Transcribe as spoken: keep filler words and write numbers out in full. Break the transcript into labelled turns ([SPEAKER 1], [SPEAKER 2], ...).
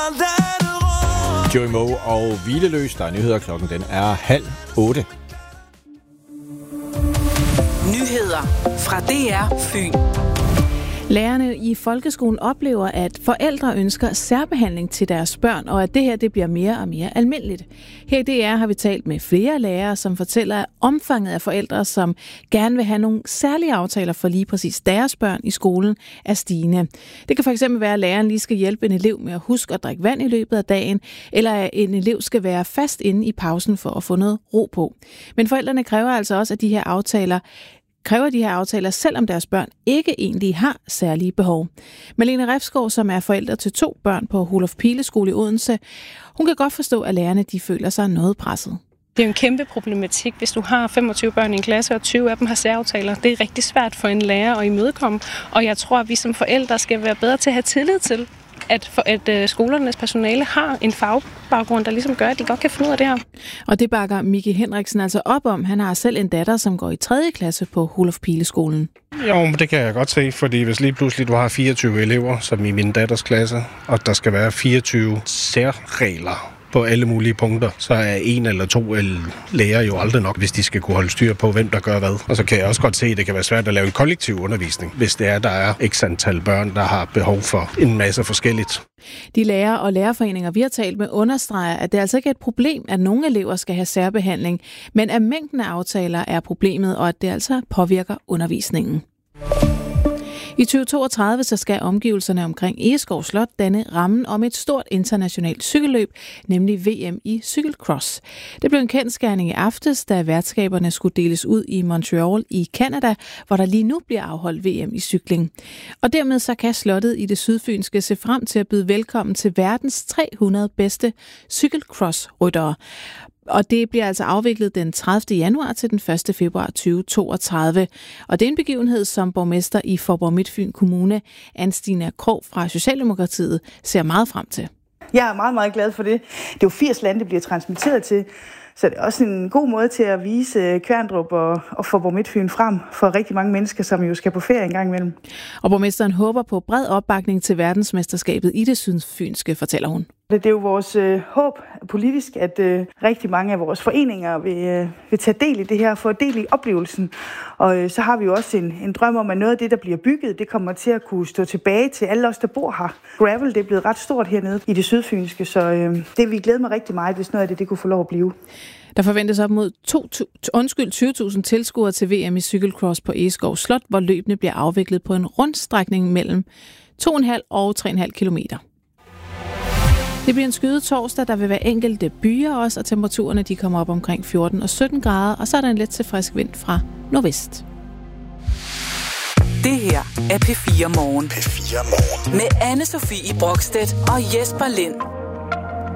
[SPEAKER 1] Joey Moe og Hvileløs. Der er nyheder. Klokken den er halv otte.
[SPEAKER 2] Nyheder fra D R Fyn.
[SPEAKER 3] Lærerne i folkeskolen oplever, at forældre ønsker særbehandling til deres børn, og at det her det bliver mere og mere almindeligt. Her i D R har vi talt med flere lærere, som fortæller, at omfanget af forældre, som gerne vil have nogle særlige aftaler for lige præcis deres børn i skolen, er stigende. Det kan fx være, at læreren lige skal hjælpe en elev med at huske at drikke vand i løbet af dagen, eller at en elev skal være fast inde i pausen for at få noget ro på. Men forældrene kræver altså også, at de her aftaler kræver de her aftaler, selvom deres børn ikke egentlig har særlige behov. Malene Refsgaard, som er forælder til to børn på Rudolf Pile Skole i Odense, hun kan godt forstå, at lærerne de føler sig noget presset.
[SPEAKER 4] Det er jo en kæmpe problematik, hvis du har femogtyve børn i en klasse, og tyve af dem har særaftaler. Det er rigtig svært for en lærer at imødekomme, og jeg tror, at vi som forældre skal være bedre til at have tillid til, at, for, at uh, skolernes personale har en fagbaggrund, der ligesom gør, at de godt kan finde ud af det her.
[SPEAKER 3] Og det bakker Miki Henriksen altså op om. Han har selv en datter, som går i tredje klasse på Rudolf Pile Skolen.
[SPEAKER 5] Jo, men det kan jeg godt se, fordi hvis lige pludselig du har fireogtyve elever, som i min datters klasse, og der skal være fireogtyve særregler på alle mulige punkter, så er en eller to lærer jo aldrig nok, hvis de skal kunne holde styr på, hvem der gør hvad. Og så kan jeg også godt se, at det kan være svært at lave en kollektiv undervisning, hvis det er, der er x antal børn, der har behov for en masse forskelligt.
[SPEAKER 3] De lærere og lærerforeninger, vi har talt med, understreger, at det altså ikke er et problem, at nogle elever skal have særbehandling, men at mængden af aftaler er problemet, og at det altså påvirker undervisningen. I tyve toogtredive så skal omgivelserne omkring Egeskov Slot danne rammen om et stort internationalt cykelløb, nemlig V M i cykelcross. Det blev en kendsgerning i aftes, da værtskaberne skulle deles ud i Montreal i Canada, hvor der lige nu bliver afholdt V M i cykling. Og dermed så kan slottet i det sydfynske se frem til at byde velkommen til verdens tre hundrede bedste cykelcross-ryttere. Og det bliver altså afviklet den tredivte januar til den første februar tyve toogtredive. Og det er en begivenhed, som borgmester i Faaborg Midtfyn Kommune, Anne-Stina Krog fra Socialdemokratiet, ser meget frem til.
[SPEAKER 6] Jeg er meget, meget glad for det. Det er jo firs lande, det bliver transmitteret til. Så det er også en god måde til at vise Kværndrup og, og Faaborg Midtfyn frem for rigtig mange mennesker, som jo skal på ferie en gang imellem.
[SPEAKER 3] Og borgmesteren håber på bred opbakning til verdensmesterskabet i det sydfynske, fortæller hun.
[SPEAKER 6] Det er jo vores øh, håb politisk, at øh, rigtig mange af vores foreninger vil, øh, vil tage del i det her, få del i oplevelsen. Og øh, så har vi jo også en, en drøm om, at noget af det, der bliver bygget, det kommer til at kunne stå tilbage til alle os, der bor her. Gravel, det er blevet ret stort hernede i det sydfynske, så øh, det vi glæder mig rigtig meget, hvis noget af det, det kunne få lov at blive.
[SPEAKER 3] Der forventes op mod tyve tusind tilskuere til V M i cykelcross på Egeskov Slot, hvor løbene bliver afviklet på en rundstrækning mellem to komma fem og tre komma fem kilometer. Det bliver en skyet torsdag, der vil være enkelte byer også, og temperaturerne de kommer op omkring fjorten og sytten grader, og så er der en let til frisk vind fra nordvest.
[SPEAKER 2] Det her er P fire Morgen.
[SPEAKER 7] P fire Morgen.
[SPEAKER 2] Med Anne Sofie Brokstedt og Jesper Lind.